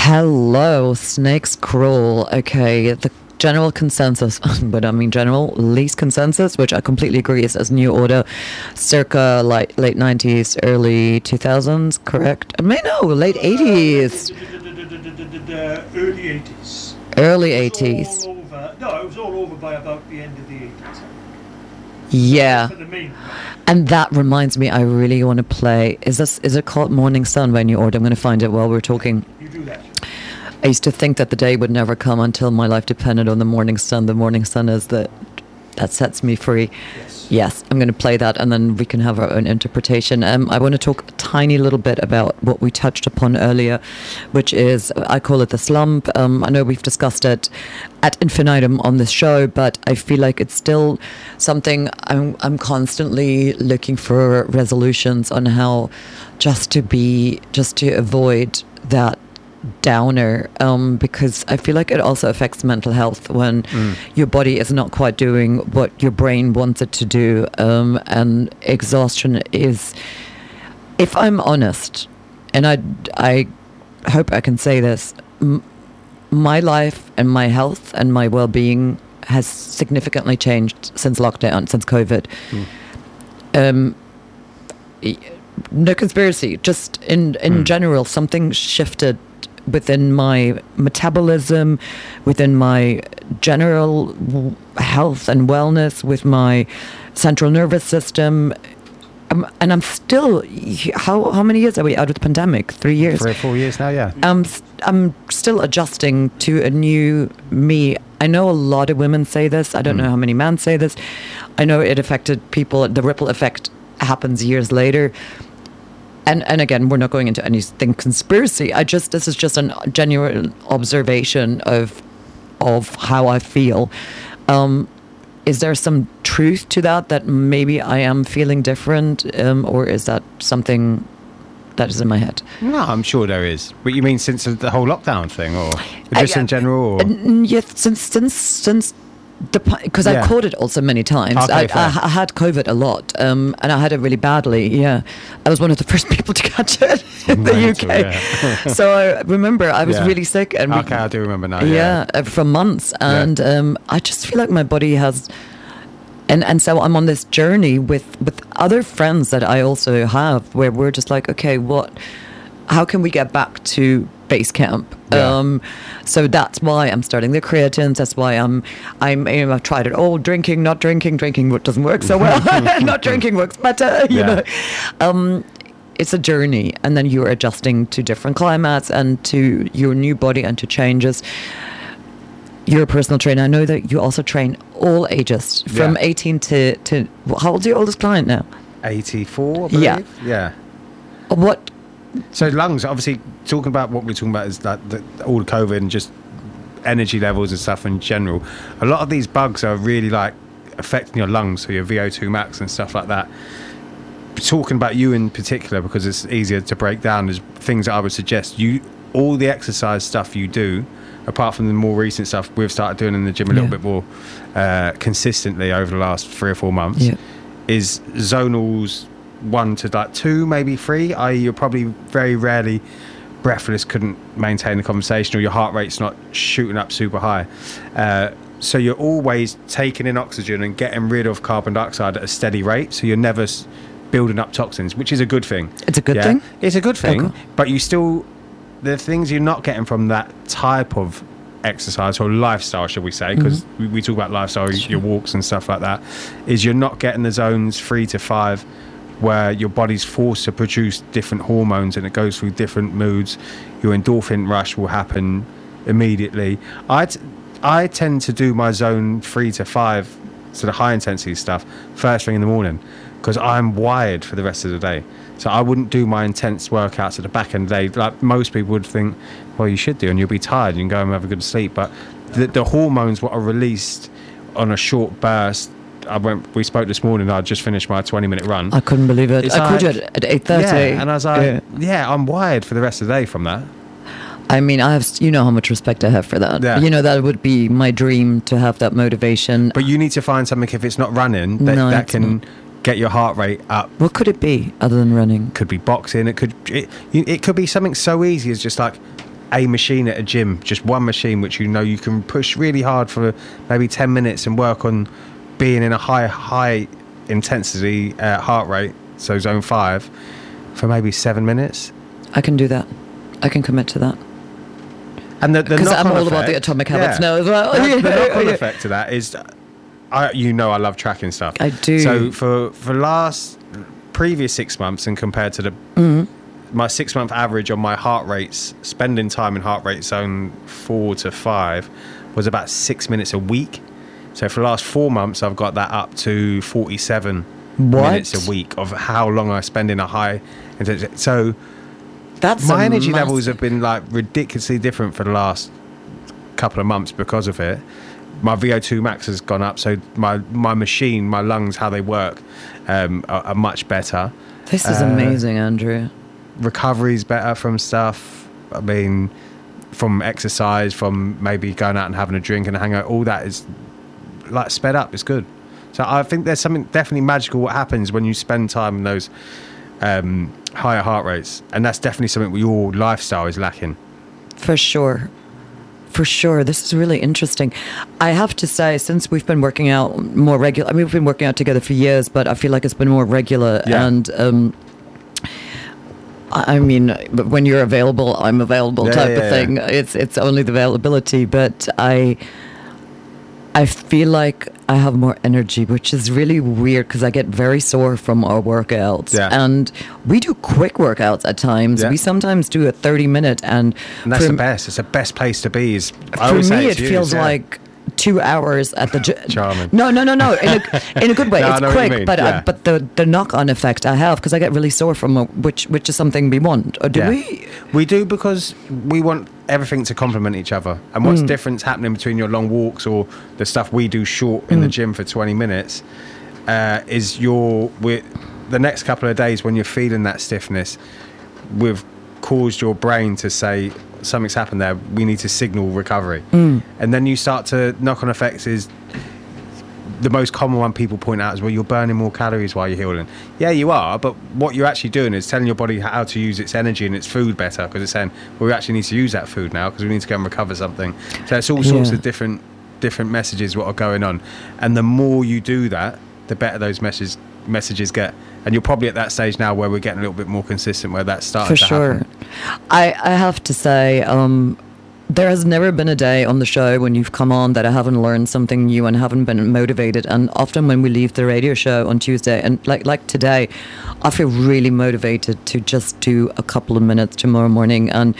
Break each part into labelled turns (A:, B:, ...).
A: Hello, snakes crawl. Okay, the general consensus, but I mean general least consensus, which I completely agree is New Order, circa like late 90s, early 2000s, correct? I mean, no, late 80s.
B: Early 80s.
A: Early
B: It was
A: 80s.
B: all over. No, it was all over by about the end of the 80s.
A: Yeah.
B: For the main one.
A: And that reminds me, I really want to play. Is it called Morning Sun by New Order? I'm going to find it while we're talking.
B: You do that.
A: I used to think that the day would never come until my life depended on the morning sun. The morning sun is that sets me free. Yes, I'm going to play that, and then we can have our own interpretation. I want to talk a tiny little bit about what we touched upon earlier, which is, I call it the slump. I know we've discussed it ad infinitum on this show, but I feel like it's still something I'm constantly looking for resolutions on how just to avoid that downer, because I feel like it also affects mental health when your body is not quite doing what your brain wants it to do, and exhaustion is, if I'm honest, and I hope I can say this, my life and my health and my well-being has significantly changed since lockdown, since COVID. No conspiracy, just in general, something shifted within my metabolism, within my general health and wellness, with my central nervous system. And I'm still, how many years are we out of the pandemic? 3 years?
C: 3 or 4 years now, yeah.
A: I'm still adjusting to a new me. I know a lot of women say this. I don't know how many men say this. I know it affected people. The ripple effect happens years later. And again, we're not going into anything conspiracy. This is just a genuine observation of how I feel. Is there some truth to that maybe I am feeling different, or is that something that is in my head?
C: No, I'm sure there is. But you mean since the whole lockdown thing, or just in general? Or?
A: Yes, since because I caught it also many times.
C: Okay,
A: I had COVID a lot, and I had it really badly. Yeah, I was one of the first people to catch it in the UK.
C: Yeah.
A: So I remember I was really sick, and
C: I do remember now.
A: For months, and I just feel like my body has. And so I'm on this journey with other friends that I also have, where we're just like, okay, how can we get back to base camp? So that's why I'm starting the creatines. That's why I've tried it all: drinking, not drinking. Drinking doesn't work so well. Not drinking works better. You know, it's a journey, and then you're adjusting to different climates and to your new body and to changes. You're a personal trainer. I know that you also train all ages, from 18 to how old's your oldest client now?
C: 84, I believe. Yeah.
A: What?
C: So lungs, obviously, talking about what we're talking about is that all the COVID and just energy levels and stuff in general. A lot of these bugs are really like affecting your lungs, so your VO2 max and stuff like that. Talking about you in particular, because it's easier to break down, there's things that I would suggest. All the exercise stuff you do, apart from the more recent stuff we've started doing in the gym a little bit more consistently over the last 3 or 4 months, is zonals 1 to like 2, maybe 3, i.e. you're probably very rarely breathless, couldn't maintain the conversation, or your heart rate's not shooting up super high. So you're always taking in oxygen and getting rid of carbon dioxide at a steady rate, so you're never building up toxins, which is a good thing.
A: It's a good thing?
C: It's a good thing,
A: okay.
C: But you still... the things you're not getting from that type of exercise or lifestyle, shall we say, because we talk about lifestyle, your walks and stuff like that, is you're not getting the zones 3 to 5 where your body's forced to produce different hormones and it goes through different moods. Your endorphin rush will happen immediately. I tend to do my zone 3 to 5, so the high intensity stuff, first thing in the morning, because I'm wired for the rest of the day. So I wouldn't do my intense workouts at the back end of the day. Like most people would think, well, you should do, and you'll be tired. You can go and have a good sleep. But the hormones what are released on a short burst. We spoke this morning. I just finished my 20-minute run.
A: I couldn't believe it. I called you at 8:30.
C: Yeah, and I was like, I'm wired for the rest of the day from that.
A: I mean, you know how much respect I have for that.
C: Yeah.
A: You know, that would be my dream to have that motivation.
C: But you need to find something, if it's not running, that can get your heart rate up.
A: What could it be other than running?
C: Could be boxing. It could be something so easy as just like a machine at a gym, just one machine, which you know you can push really hard for maybe 10 minutes and work on being in a high intensity heart rate, so zone 5, for maybe 7 minutes.
A: I can do that. I can commit to that.
C: And the
A: Because I'm all about the Atomic Habits now as well.
C: The knock-on effect to that is, I love tracking stuff.
A: I do.
C: So for previous 6 months, and compared to my 6 month average on my heart rates, spending time in heart rate zone 4 to 5 was about 6 minutes a week. So for the last 4 months, I've got that up to 47 minutes a week of how long I spend in a high intensity. So
A: that's
C: my energy levels have been like ridiculously different for the last couple of months because of it. My VO2 max has gone up, so my machine, my lungs, how they work, are much better.
A: This is amazing, Andrew.
C: Recovery's better from stuff. I mean, from exercise, from maybe going out and having a drink and a hangout. All that is like sped up. It's good. So I think there's something definitely magical what happens when you spend time in those higher heart rates, and that's definitely something your lifestyle is lacking.
A: For sure. This is really interesting. I have to say, since we've been working out more regular, I mean, we've been working out together for years, but I feel like it's been more regular.
C: Yeah.
A: And I mean, when you're available, I'm available type of thing. Yeah. It's only the availability, but I feel like I have more energy, which is really weird because I get very sore from our workouts. Yeah. And we do quick workouts at times. Yeah. We sometimes do a 30-minute. And
C: that's the best. It's the best place to be.
A: For me, it feels like 2 hours at the gym.
C: Charming.
A: No. In a good way.
C: No,
A: it's quick, but the knock-on effect I have, because I get really sore from which is something we want. Or do we?
C: We do, because we want everything to complement each other. And what's difference happening between your long walks or the stuff we do short in the gym for 20 minutes is the next couple of days when you're feeling that stiffness, we've caused your brain to say something's happened there, we need to signal recovery. And then you start to knock-on effects is the most common one people point out is, well, you're burning more calories while you're healing. Yeah, you are, but what you're actually doing is telling your body how to use its energy and its food better, because it's saying, well, we actually need to use that food now because we need to go and recover something. So it's all sorts of different messages what are going on, and the more you do that, the better those messages get. And you're probably at that stage now where we're getting a little bit more consistent, where that's starting to happen.
A: For sure. I have to say, there has never been a day on the show when you've come on that I haven't learned something new and haven't been motivated. And often when we leave the radio show on Tuesday, and like today, I feel really motivated to just do a couple of minutes tomorrow morning. And,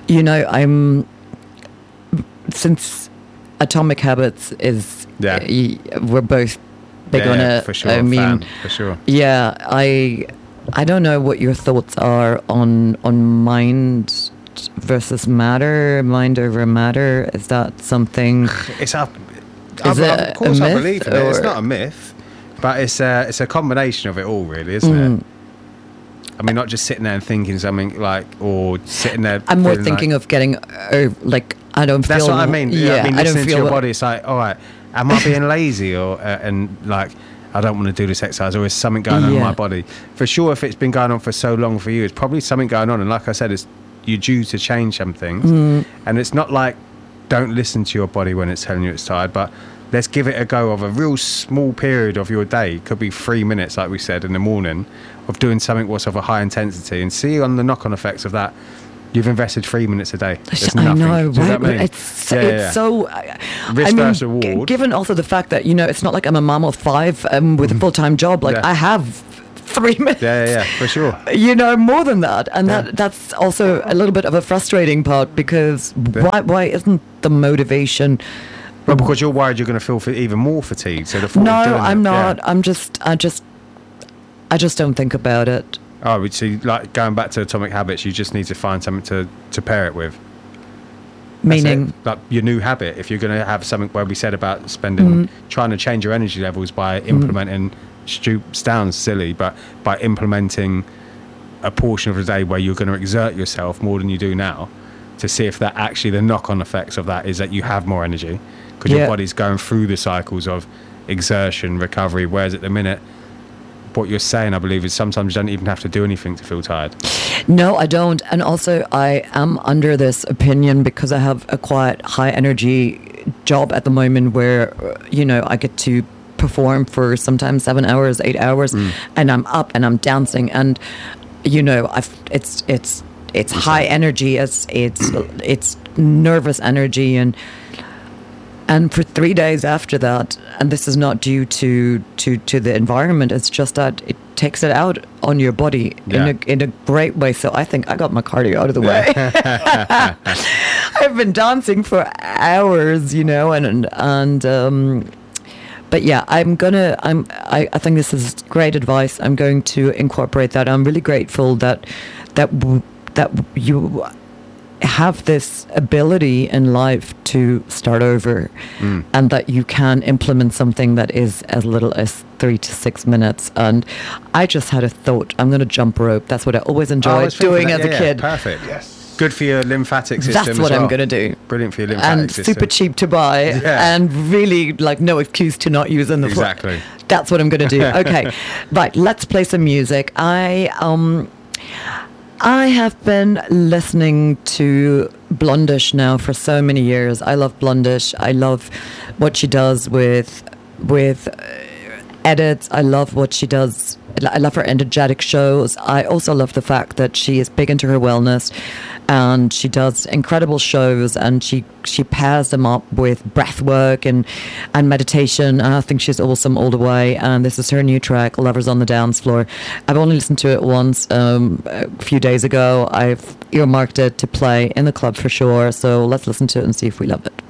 A: since Atomic Habits is, we're both big on it.
C: For sure. I mean, for sure.
A: Yeah, I don't know what your thoughts are on mind versus matter, mind over matter. Is that something?
C: It's up. Of course, I believe in it. It's not a myth, but it's a combination of it all, really, isn't it? I mean, not just sitting there and thinking something or sitting there.
A: I'm more thinking of getting I don't feel.
C: That's what I mean.
A: Yeah,
C: I mean, listening to your body, it's like, all right, am I being lazy I don't want to do this exercise, or is something going on in my body? For sure, if it's been going on for so long for you, it's probably something going on. And like I said, you're due to change some things. And it's not like don't listen to your body when it's telling you it's tired, but let's give it a go of a real small period of your day. It could be 3 minutes, like we said, in the morning, of doing something what's of a high intensity, and see on the knock-on effects of that. You've invested 3 minutes a day.
A: I know, right?
C: Mean?
A: It's so
C: risk versus reward.
A: Given also the fact that it's not like I'm a mom of 5 with a full-time job. I have 3 minutes.
C: Yeah, for sure.
A: More than that, and that's also a little bit of a frustrating part, because why isn't the motivation?
C: Well, because you're worried you're going to feel even more fatigued. So
A: I'm not. Yeah. I just don't think about it.
C: Oh, we'd see, going back to Atomic Habits, you just need to find something to pair it with.
A: Meaning?
C: Like your new habit, if you're going to have something where we said about trying to change your energy levels by implementing, sounds silly, but by implementing a portion of the day where you're going to exert yourself more than you do now, to see if that actually, the knock-on effects of that is that you have more energy, because your body's going through the cycles of exertion, recovery, whereas at the minute, what you're saying, I believe, is sometimes you don't even have to do anything to feel tired.
A: No, I don't. And also, I am under this opinion because I have a quite high energy job at the moment where, I get to perform for sometimes 7 hours, 8 hours, and I'm up and I'm dancing. And, it's high energy. It's nervous energy. And for 3 days after that, and this is not due to the environment, it's just that it takes it out on your body in a great way. So I think I got my cardio out of the way. I've been dancing for hours, but yeah, I think this is great advice. I'm going to incorporate that. I'm really grateful that you have this ability in life to start over, and that you can implement something that is as little as 3 to 6 minutes. And I just had a thought, I'm going to jump rope. That's what I always enjoyed doing as a kid.
C: Perfect. Yes. Good for your lymphatic system.
A: That's what I'm going to do.
C: Brilliant for your lymphatic system.
A: And super cheap to buy, and really no excuse to not use in the
C: Exactly.
A: That's what I'm going to do. Okay, right. Let's play some music. I have been listening to Blundish now for so many years. I love Blundish. I love what she does with edits. I love what she does. I love her energetic shows. I also love the fact that she is big into her wellness, and she does incredible shows, and she pairs them up with breath work and meditation, and I think she's awesome all the way. And this is her new track, Lovers on the Dance Floor. I've only listened to it once a few days ago. I've earmarked it to play in the club for sure, so let's listen to it and see if we love it.